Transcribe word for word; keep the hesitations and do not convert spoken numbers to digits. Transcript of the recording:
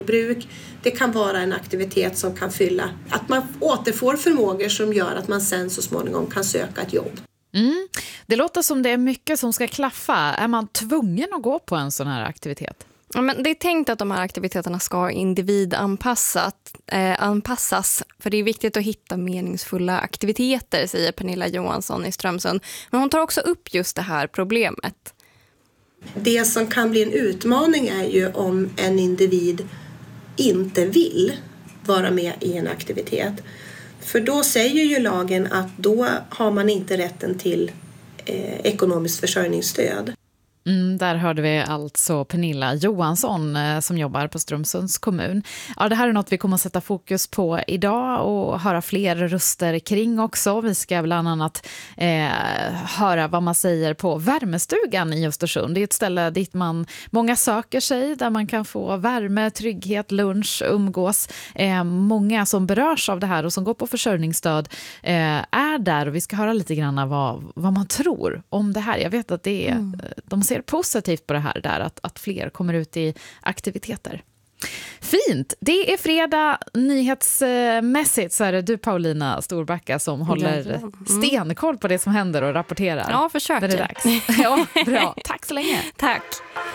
Bruk, det kan vara en aktivitet som kan fylla, att man återfår förmågor som gör att man sen så småningom kan söka ett jobb. Mm. Det låter som det är mycket som ska klaffa. Är man tvungen att gå på en sån här aktivitet? Ja, men det är tänkt att de här aktiviteterna ska individanpassat, eh, anpassas. För det är viktigt att hitta meningsfulla aktiviteter, säger Pernilla Johansson i Strömsund. Men hon tar också upp just det här problemet. Det som kan bli en utmaning är ju om en individ inte vill vara med i en aktivitet. För då säger ju lagen att då har man inte rätten till eh, ekonomiskt försörjningsstöd. Mm, där hörde vi alltså Pernilla Johansson eh, som jobbar på Strömsunds kommun. Ja, det här är något vi kommer att sätta fokus på idag och höra fler röster kring också. Vi ska bland annat eh, höra vad man säger på Värmestugan i Östersund. Det är ett ställe dit man, många söker sig, där man kan få värme, trygghet, lunch, umgås. Eh, många som berörs av det här och som går på försörjningsstöd eh, är där, och vi ska höra lite grann vad, vad man tror om det här. Jag vet att det är, mm. de ser positivt på det här där, att, att fler kommer ut i aktiviteter. Fint! Det är fredag nyhetsmässigt, så är det du Paulina Storbacka som håller mm. stenkoll på det som händer och rapporterar. Ja, försöker. Det är dags. Ja, bra. Tack så länge. Tack.